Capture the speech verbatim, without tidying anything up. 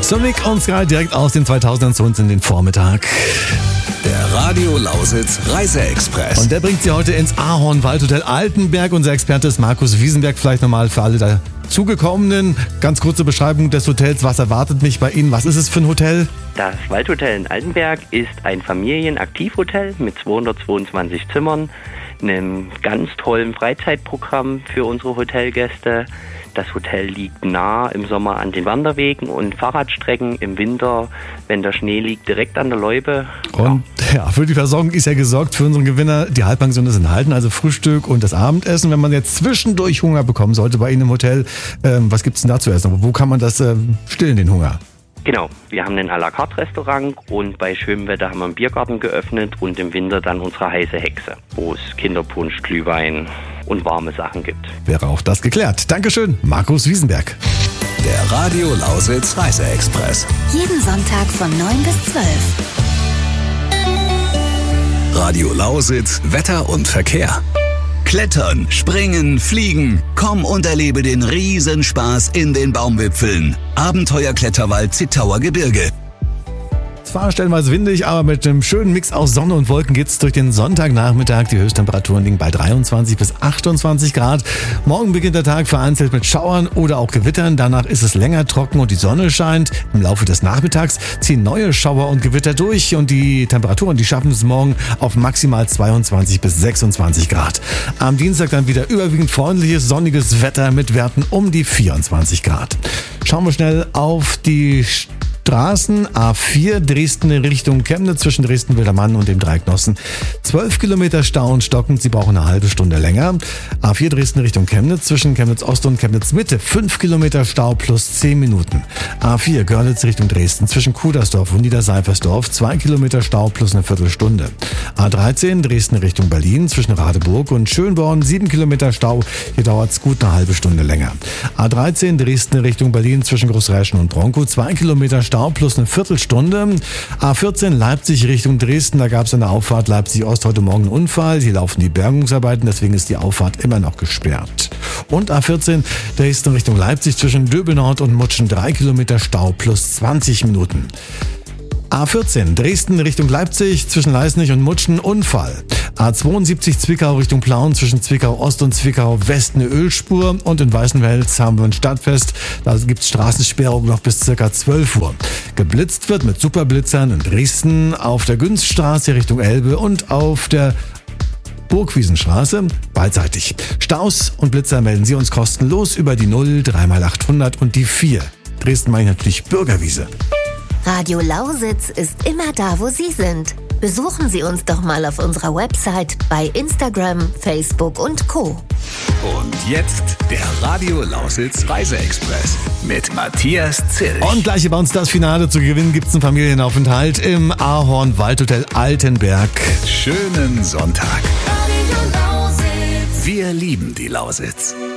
Sonic und Sky direkt aus den zweitausendern zu uns in den Vormittag. Der Radio Lausitz Reiseexpress. Und der bringt Sie heute ins Ahorn Waldhotel Altenberg. Unser Experte ist Markus Wiesenberg. Vielleicht nochmal für alle dazugekommenen. Ganz kurze Beschreibung des Hotels. Was erwartet mich bei Ihnen? Was ist es für ein Hotel? Das Waldhotel in Altenberg ist ein Familienaktivhotel mit zweihundertzweiundzwanzig Zimmern, einem ganz tollen Freizeitprogramm für unsere Hotelgäste. Das Hotel liegt nah im Sommer an den Wanderwegen und Fahrradstrecken, im Winter, wenn der Schnee liegt, direkt an der Loipe. Und ja, für die Versorgung ist ja gesorgt für unseren Gewinner. Die Halbpension ist enthalten, also Frühstück und das Abendessen. Wenn man jetzt zwischendurch Hunger bekommen sollte bei Ihnen im Hotel, ähm, was gibt's denn da zu essen? Wo kann man das ähm, stillen, den Hunger? Genau, wir haben ein à la carte Restaurant und bei schönem Wetter haben wir einen Biergarten geöffnet und im Winter dann unsere heiße Hexe, wo es Kinderpunsch, Glühwein und warme Sachen gibt. Wäre auch das geklärt. Dankeschön, Markus Wiesenberg. Der Radio Lausitz Reiseexpress. Jeden Sonntag von neun bis zwölf. Radio Lausitz Wetter und Verkehr. Klettern, springen, fliegen. Komm und erlebe den Riesenspaß in den Baumwipfeln. Abenteuerkletterwald Zittauer Gebirge. Zwar stellenweise windig, aber mit einem schönen Mix aus Sonne und Wolken geht's durch den Sonntagnachmittag. Die Höchsttemperaturen liegen bei dreiundzwanzig bis achtundzwanzig Grad. Morgen beginnt der Tag vereinzelt mit Schauern oder auch Gewittern. Danach ist es länger trocken und die Sonne scheint. Im Laufe des Nachmittags ziehen neue Schauer und Gewitter durch und die Temperaturen, die schaffen es morgen auf maximal zweiundzwanzig bis sechsundzwanzig Grad. Am Dienstag dann wieder überwiegend freundliches, sonniges Wetter mit Werten um die vierundzwanzig Grad. Schauen wir schnell auf die Straßen. A vier Dresden in Richtung Chemnitz zwischen Dresden-Wildermann und dem Dreiecknossen. zwölf Kilometer Stau und stockend, Sie brauchen eine halbe Stunde länger. A vier Dresden Richtung Chemnitz zwischen Chemnitz Ost und Chemnitz Mitte. fünf Kilometer Stau plus zehn Minuten. A vier Görlitz Richtung Dresden zwischen Kudersdorf und Niederseifersdorf. zwei Kilometer Stau plus eine Viertelstunde. A dreizehn Dresden Richtung Berlin zwischen Radeburg und Schönborn. sieben Kilometer Stau. Hier dauert es gut eine halbe Stunde länger. A dreizehn Dresden Richtung Berlin zwischen Großräschen und Bronkow. zwei Kilometer Stau plus eine Viertelstunde. A vierzehn Leipzig Richtung Dresden, da gab es an der Auffahrt Leipzig-Ost heute Morgen einen Unfall. Hier laufen die Bergungsarbeiten, deswegen ist die Auffahrt immer noch gesperrt. Und A vierzehn Dresden Richtung Leipzig zwischen Döbelnord und Mutschen drei Kilometer Stau plus zwanzig Minuten. A vierzehn Dresden Richtung Leipzig zwischen Leisnig und Mutschen Unfall. A zweiundsiebzig Zwickau Richtung Plauen zwischen Zwickau Ost und Zwickau West eine Ölspur und in Weißenfels haben wir ein Stadtfest. Da gibt es Straßensperrung noch bis ca. zwölf Uhr. Geblitzt wird mit Superblitzern in Dresden auf der Günststraße Richtung Elbe und auf der Burgwiesenstraße beidseitig. Staus und Blitzer melden Sie uns kostenlos über die null drei mal achthundert und die vier. Dresden meine ich natürlich Bürgerwiese. Radio Lausitz ist immer da, wo Sie sind. Besuchen Sie uns doch mal auf unserer Website, bei Instagram, Facebook und Co. Und jetzt der Radio Lausitz Reiseexpress mit Matthias Zilch. Und gleich bei uns das Finale zu gewinnen gibt's einen Familienaufenthalt im Ahorn Waldhotel Altenberg. Schönen Sonntag. Wir lieben die Lausitz.